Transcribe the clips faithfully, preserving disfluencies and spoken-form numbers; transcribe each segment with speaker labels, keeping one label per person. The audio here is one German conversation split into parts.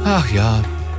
Speaker 1: Ach ja,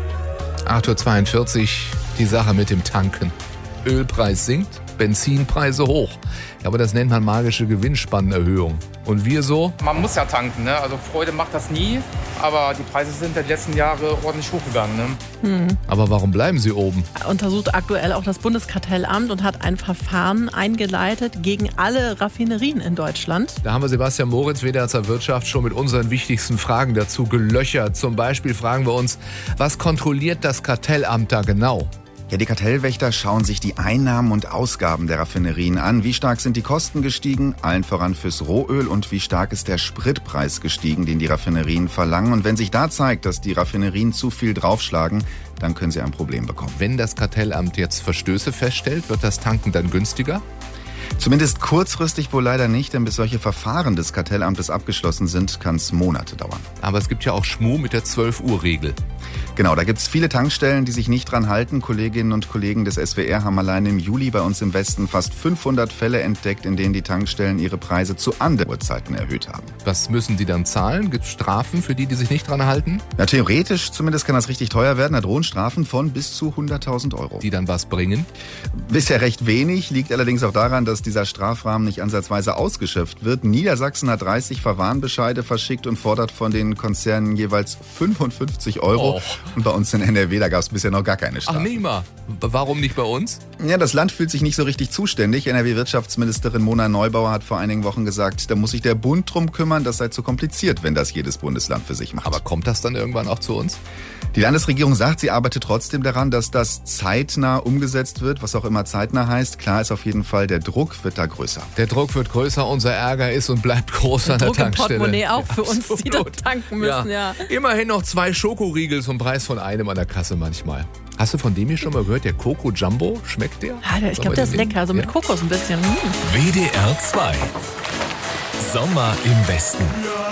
Speaker 1: acht Uhr zweiundvierzig, die Sache mit dem Tanken. Ölpreis sinkt, Benzinpreise hoch. Ja, aber das nennt man magische Gewinnspannenerhöhung. Und wir so?
Speaker 2: Man muss ja tanken, ne? Also Freude macht das nie, aber die Preise sind die letzten Jahre ordentlich hochgegangen. Ne?
Speaker 1: Hm. Aber warum bleiben sie oben?
Speaker 3: Untersucht aktuell auch das Bundeskartellamt und hat ein Verfahren eingeleitet gegen alle Raffinerien in Deutschland.
Speaker 1: Da haben wir Sebastian Moritz, W D R zur Wirtschaft, schon mit unseren wichtigsten Fragen dazu gelöchert. Zum Beispiel fragen wir uns, was kontrolliert das Kartellamt da genau?
Speaker 4: Ja, die Kartellwächter schauen sich die Einnahmen und Ausgaben der Raffinerien an. Wie stark sind die Kosten gestiegen, allen voran fürs Rohöl, und wie stark ist der Spritpreis gestiegen, den die Raffinerien verlangen. Und wenn sich da zeigt, dass die Raffinerien zu viel draufschlagen, dann können sie ein Problem bekommen.
Speaker 1: Wenn das Kartellamt jetzt Verstöße feststellt, wird das Tanken dann günstiger?
Speaker 4: Zumindest kurzfristig wohl leider nicht, denn bis solche Verfahren des Kartellamtes abgeschlossen sind, kann es Monate dauern.
Speaker 1: Aber es gibt ja auch Schmuh mit der zwölf Uhr Regel.
Speaker 4: Genau, da gibt es viele Tankstellen, die sich nicht dran halten. Kolleginnen und Kollegen des S W R haben allein im Juli bei uns im Westen fast fünfhundert Fälle entdeckt, in denen die Tankstellen ihre Preise zu anderen Uhrzeiten erhöht haben.
Speaker 1: Was müssen die dann zahlen? Gibt es Strafen für die, die sich nicht dran halten?
Speaker 4: Ja, theoretisch zumindest kann das richtig teuer werden. Da drohen Strafen von bis zu hunderttausend Euro.
Speaker 1: Die dann was bringen?
Speaker 4: Bisher recht wenig, liegt allerdings auch daran, dass dieser Strafrahmen nicht ansatzweise ausgeschöpft wird. Niedersachsen hat dreißig Verwarnbescheide verschickt und fordert von den Konzernen jeweils fünfundfünfzig Euro. Oh. Und bei uns in N R W, da gab es bisher noch gar keine Strafen.
Speaker 1: Ach, nee, mal. Warum nicht bei uns?
Speaker 4: Ja, das Land fühlt sich nicht so richtig zuständig. N R W-Wirtschaftsministerin Mona Neubauer hat vor einigen Wochen gesagt, da muss sich der Bund drum kümmern, das sei zu kompliziert, wenn das jedes Bundesland für sich macht.
Speaker 1: Aber kommt das dann irgendwann auch zu uns?
Speaker 4: Die Landesregierung sagt, sie arbeitet trotzdem daran, dass das zeitnah umgesetzt wird, was auch immer zeitnah heißt. Klar ist auf jeden Fall, der Druck wird da größer.
Speaker 1: Der Druck wird größer, unser Ärger ist und bleibt groß an der
Speaker 3: Druck
Speaker 1: Tankstelle.
Speaker 3: Im Portemonnaie auch
Speaker 1: ja,
Speaker 3: für uns,
Speaker 1: absolut.
Speaker 3: die da tanken müssen. Ja.
Speaker 1: Ja. Immerhin noch zwei Schokoriegel zum Preis von einem an der Kasse manchmal. Hast du von dem hier schon mal gehört, der Coco Jumbo? Schmeckt der?
Speaker 3: Ja, ich glaube, der ist lecker, so mit ja. Kokos ein bisschen. Hm.
Speaker 5: W D R zwei. Sommer im Westen.